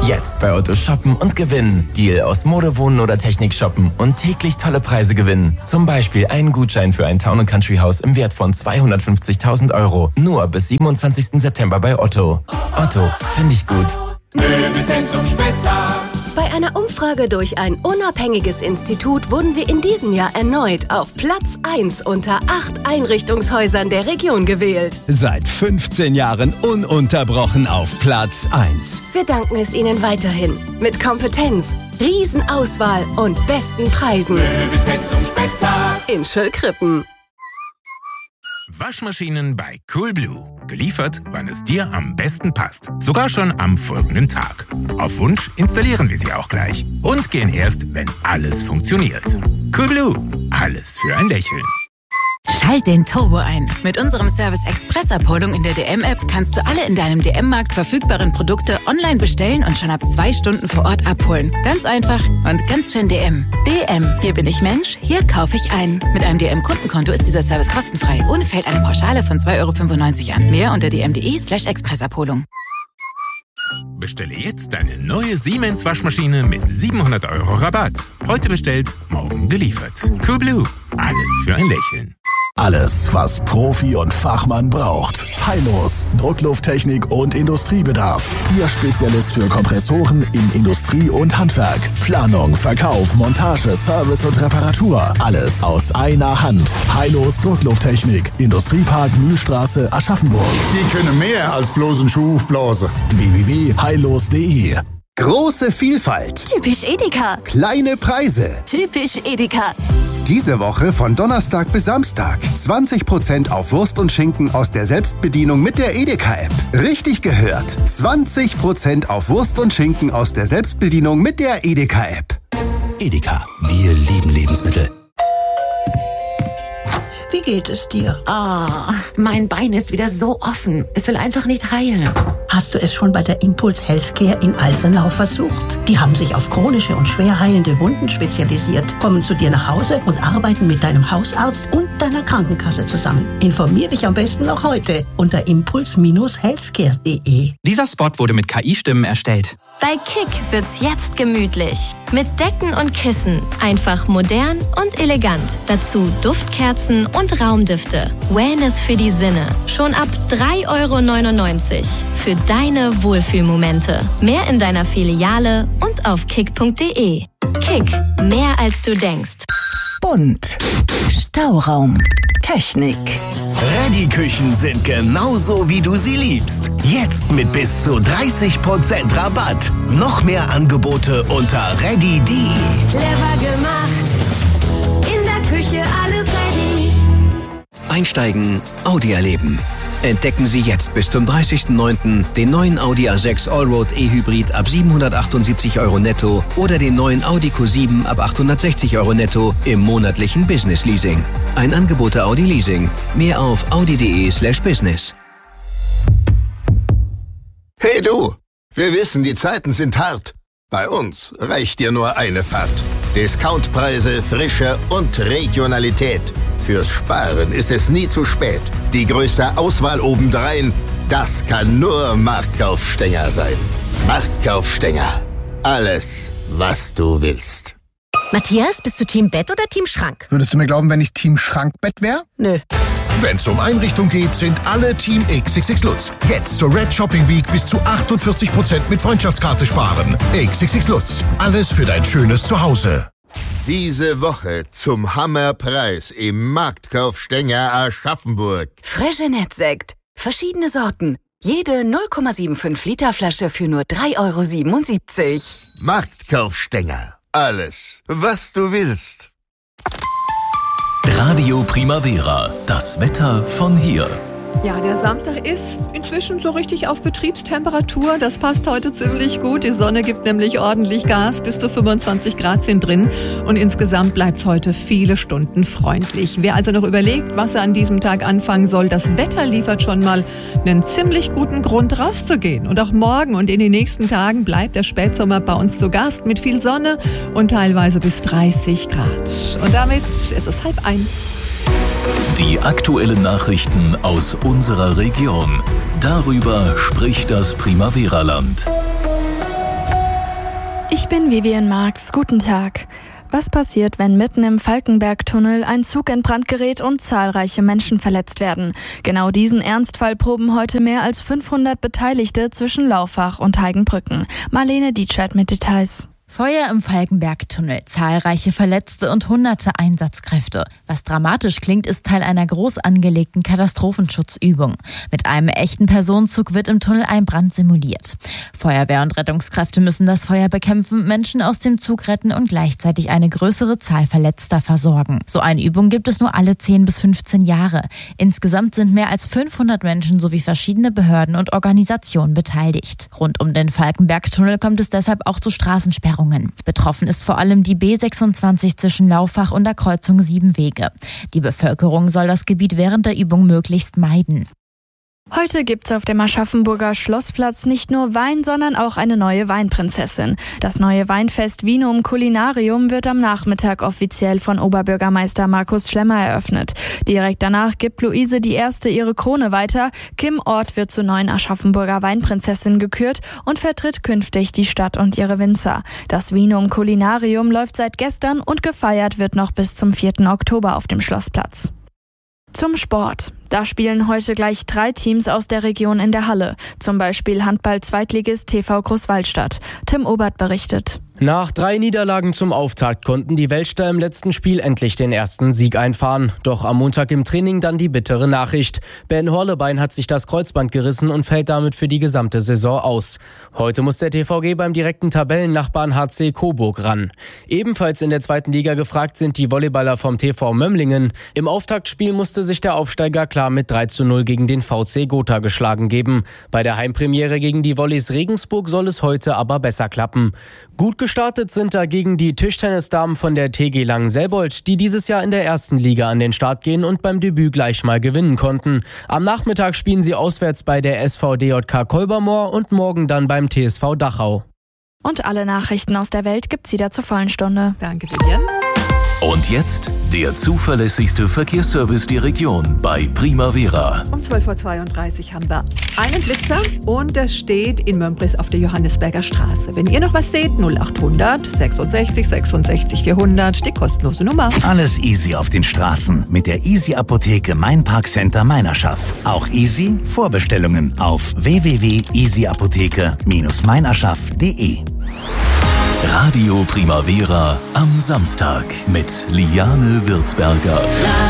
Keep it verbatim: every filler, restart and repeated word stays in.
Jetzt bei Otto shoppen und gewinnen. Deal aus Mode, Wohnen oder Technik shoppen und täglich tolle Preise gewinnen. Zum Beispiel einen Gutschein für ein Town and Country Haus im Wert von zweihundertfünfzigtausend Euro. Nur bis siebenundzwanzigsten September bei Otto. Otto, finde ich gut. Möbelzentrum Spessart. Bei einer Umfrage durch ein unabhängiges Institut wurden wir in diesem Jahr erneut auf Platz eins unter acht Einrichtungshäusern der Region gewählt. Seit fünfzehn Jahren ununterbrochen auf Platz eins. Wir danken es Ihnen weiterhin. Mit Kompetenz, Riesenauswahl und besten Preisen. Möbelzentrum Spessart. In Schöllkrippen. Waschmaschinen bei Coolblue. Geliefert, wann es dir am besten passt. Sogar schon am folgenden Tag. Auf Wunsch installieren wir sie auch gleich. Und gehen erst, wenn alles funktioniert. Coolblue. Alles für ein Lächeln. Schalt den Turbo ein. Mit unserem Service Express-Abholung in der D M-App kannst du alle in deinem D M-Markt verfügbaren Produkte online bestellen und schon ab zwei Stunden vor Ort abholen. Ganz einfach und ganz schön D M. D M, hier bin ich Mensch, hier kaufe ich ein. Mit einem D M-Kundenkonto ist dieser Service kostenfrei. Ohne fällt eine Pauschale von zwei Euro fünfundneunzig an. Mehr unter dm.de slash Expressabholung. Bestelle jetzt deine neue Siemens Waschmaschine mit siebenhundert Euro Rabatt. Heute bestellt, morgen geliefert. Coolblue. Alles für ein Lächeln. Alles, was Profi und Fachmann braucht. Heilos, Drucklufttechnik und Industriebedarf. Ihr Spezialist für Kompressoren in Industrie und Handwerk. Planung, Verkauf, Montage, Service und Reparatur. Alles aus einer Hand. Heilos Drucklufttechnik. Industriepark Mühlstraße, Aschaffenburg. Die können mehr als bloßen Schuh aufblasen. w w w punkt heilos punkt de. Große Vielfalt. Typisch Edeka. Kleine Preise. Typisch Edeka. Diese Woche von Donnerstag bis Samstag. zwanzig Prozent auf Wurst und Schinken aus der Selbstbedienung mit der Edeka-App. Richtig gehört. zwanzig Prozent auf Wurst und Schinken aus der Selbstbedienung mit der Edeka-App. Edeka. Wir lieben Lebensmittel. Wie geht es dir? Ah, oh, mein Bein ist wieder so offen. Es will einfach nicht heilen. Hast du es schon bei der Impuls Healthcare in Alsenau versucht? Die haben sich auf chronische und schwer heilende Wunden spezialisiert, kommen zu dir nach Hause und arbeiten mit deinem Hausarzt und deiner Krankenkasse zusammen. Informier dich am besten noch heute unter impuls healthcare punkt de. Dieser Spot wurde mit K I-Stimmen erstellt. Bei Kick wird's jetzt gemütlich. Mit Decken und Kissen. Einfach modern und elegant. Dazu Duftkerzen und Raumdüfte. Wellness für die Sinne. Schon ab drei Euro neunundneunzig. Für deine Wohlfühlmomente. Mehr in deiner Filiale und auf kick punkt de. Kick. Mehr als du denkst. Bunt. Stauraum. Technik. Ready-Küchen sind genauso, wie du sie liebst. Jetzt mit bis zu dreißig Prozent Rabatt. Noch mehr Angebote unter ready punkt de. Clever gemacht. In der Küche alles ready. Einsteigen, Audi erleben. Entdecken Sie jetzt bis zum dreißigsten neunten den neuen Audi A sechs Allroad E-Hybrid ab siebenhundertachtundsiebzig Euro netto oder den neuen Audi Q sieben ab achthundertsechzig Euro netto im monatlichen Business Leasing. Ein Angebot der Audi Leasing. Mehr auf audi punkt de slash business. Hey du, wir wissen, die Zeiten sind hart. Bei uns reicht dir nur eine Fahrt. Discountpreise, Frische und Regionalität. Fürs Sparen ist es nie zu spät. Die größte Auswahl obendrein, das kann nur Marktkaufstenger sein. Marktkaufstenger. Alles, was du willst. Matthias, bist du Team Bett oder Team Schrank? Würdest du mir glauben, wenn ich Team Schrankbett wäre? Nö. Wenn's um Einrichtung geht, sind alle Team X X X Lutz. Jetzt zur Red Shopping Week bis zu achtundvierzig Prozent mit Freundschaftskarte sparen. X X X Lutz. Alles für dein schönes Zuhause. Diese Woche zum Hammerpreis im Marktkaufstenger Aschaffenburg. Fregenet-Sekt. Verschiedene Sorten. Jede null Komma fünfundsiebzig Liter Flasche für nur drei Euro siebenundsiebzig. Marktkaufstenger. Alles, was du willst. Radio Primavera. Das Wetter von hier. Ja, der Samstag ist inzwischen so richtig auf Betriebstemperatur. Das passt heute ziemlich gut. Die Sonne gibt nämlich ordentlich Gas. Bis zu fünfundzwanzig Grad sind drin. Und insgesamt bleibt es heute viele Stunden freundlich. Wer also noch überlegt, was er an diesem Tag anfangen soll, das Wetter liefert schon mal einen ziemlich guten Grund rauszugehen. Und auch morgen und in den nächsten Tagen bleibt der Spätsommer bei uns zu Gast mit viel Sonne und teilweise bis dreißig Grad. Und damit ist es halb eins. Die aktuellen Nachrichten aus unserer Region. Darüber spricht das Primavera-Land. Ich bin Vivian Marx. Guten Tag. Was passiert, wenn mitten im Falkenberg-Tunnel ein Zug in Brand gerät und zahlreiche Menschen verletzt werden? Genau diesen Ernstfall proben heute mehr als fünfhundert Beteiligte zwischen Laufach und Heigenbrücken. Marlene Dietschert mit Details. Feuer im Falkenberg-Tunnel, zahlreiche Verletzte und hunderte Einsatzkräfte. Was dramatisch klingt, ist Teil einer groß angelegten Katastrophenschutzübung. Mit einem echten Personenzug wird im Tunnel ein Brand simuliert. Feuerwehr und Rettungskräfte müssen das Feuer bekämpfen, Menschen aus dem Zug retten und gleichzeitig eine größere Zahl Verletzter versorgen. So eine Übung gibt es nur alle zehn bis fünfzehn Jahre. Insgesamt sind mehr als fünfhundert Menschen sowie verschiedene Behörden und Organisationen beteiligt. Rund um den Falkenberg-Tunnel kommt es deshalb auch zu Straßensperrungen. Betroffen ist vor allem die B sechsundzwanzig zwischen Laufach und der Kreuzung Siebenwege. Die Bevölkerung soll das Gebiet während der Übung möglichst meiden. Heute gibt's auf dem Aschaffenburger Schlossplatz nicht nur Wein, sondern auch eine neue Weinprinzessin. Das neue Weinfest Vinum Culinarium wird am Nachmittag offiziell von Oberbürgermeister Markus Schlemmer eröffnet. Direkt danach gibt Luise die Erste ihre Krone weiter. Kim Ort wird zur neuen Aschaffenburger Weinprinzessin gekürt und vertritt künftig die Stadt und ihre Winzer. Das Vinum Culinarium läuft seit gestern und gefeiert wird noch bis zum vierten Oktober auf dem Schlossplatz. Zum Sport. Da spielen heute gleich drei Teams aus der Region in der Halle. Zum Beispiel Handball-Zweitligist T V Großwaldstadt. Tim Obert berichtet. Nach drei Niederlagen zum Auftakt konnten die Welschter im letzten Spiel endlich den ersten Sieg einfahren. Doch am Montag im Training dann die bittere Nachricht. Ben Horlebein hat sich das Kreuzband gerissen und fällt damit für die gesamte Saison aus. Heute muss der T V G beim direkten Tabellennachbarn H C Coburg ran. Ebenfalls in der zweiten Liga gefragt sind die Volleyballer vom T V Mömlingen. Im Auftaktspiel musste sich der Aufsteiger klar mit drei zu null gegen den V C Gotha geschlagen geben. Bei der Heimpremiere gegen die Volleys Regensburg soll es heute aber besser klappen. Gut gestartet sind dagegen die Tischtennisdamen von der T G Langenselbold, die dieses Jahr in der ersten Liga an den Start gehen und beim Debüt gleich mal gewinnen konnten. Am Nachmittag spielen sie auswärts bei der S V D J K Kolbermoor und morgen dann beim T S V Dachau. Und alle Nachrichten aus der Welt gibt's wieder zur vollen Stunde. Danke, Vivian. Und jetzt der zuverlässigste Verkehrsservice der Region bei Primavera. Um zwölf Uhr zweiunddreißig haben wir einen Blitzer und der steht in Mömbris auf der Johannisberger Straße. Wenn ihr noch was seht, null achthundert sechsundsechzig sechsundsechzig vierhundert, die kostenlose Nummer. Alles easy auf den Straßen mit der Easy Apotheke Main Park Center Meinerschaft. Auch easy Vorbestellungen auf w w w punkt easy apotheke Bindestrich meinerschaft punkt de. Radio Primavera am Samstag mit Liane Würzberger.